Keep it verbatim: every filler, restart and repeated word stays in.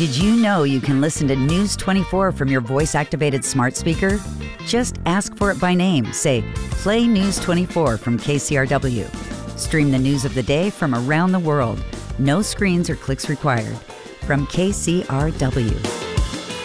Did you know you can listen to News twenty-four from your voice-activated smart speaker? Just ask for it by name. Say, play News twenty-four from K C R W. Stream the news of the day from around the world. No screens or clicks required. From K C R W.